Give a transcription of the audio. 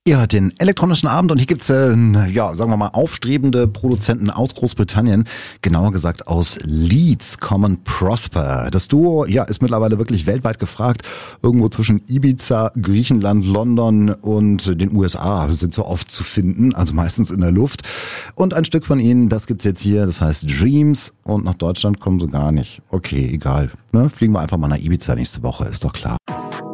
Ihr hört den elektronischen Abend und hier gibt's sagen wir mal, aufstrebende Produzenten aus Großbritannien, genauer gesagt aus Leeds, Common Prosper. Das Duo, ist mittlerweile wirklich weltweit gefragt. Irgendwo zwischen Ibiza, Griechenland, London und den USA sind so oft zu finden, also meistens in der Luft. Und ein Stück von ihnen, das gibt's jetzt hier, das heißt Dreams, und nach Deutschland kommen sie gar nicht. Okay, egal. Ne? Fliegen wir einfach mal nach Ibiza nächste Woche, ist doch klar.